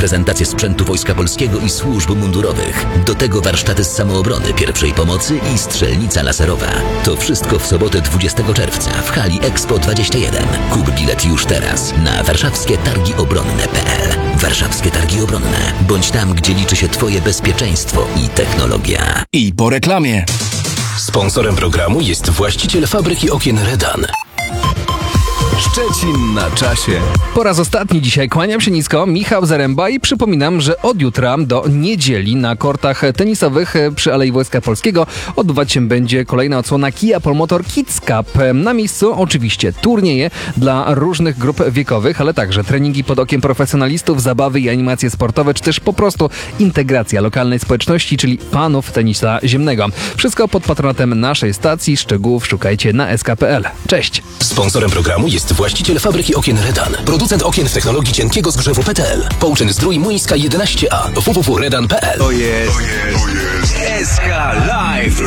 prezentację sprzętu Wojska Polskiego i służb mundurowych. Do tego warsztaty z samoobrony, pierwszej pomocy i strzelnica laserowa. To wszystko w sobotę 20 czerwca w hali Expo 21. Kup bilet już teraz na warszawskietargiobronne.pl. Warszawskie Targi Obronne. Bądź tam, gdzie liczy się Twoje bezpieczeństwo i technologia. I po reklamie. Sponsorem programu jest właściciel fabryki okien Redan. Szczecin na czasie. Po raz ostatni dzisiaj kłaniam się nisko, Michał Zaręba i przypominam, że od jutra do niedzieli na kortach tenisowych przy Alei Wojska Polskiego odbywać się będzie kolejna odsłona Kia Polmotor Kids Cup. Na miejscu oczywiście turnieje dla różnych grup wiekowych, ale także treningi pod okiem profesjonalistów, zabawy i animacje sportowe, czy też po prostu integracja lokalnej społeczności, czyli fanów tenisa ziemnego. Wszystko pod patronatem naszej stacji. Szczegółów szukajcie na sk.pl. Cześć! Sponsorem programu jest właściciel fabryki okien Redan. Producent okien w technologii cienkiego zgrzewu PTL. Połczyn Zdrój Młyńska 11A. www.redan.pl. To jest SK Live.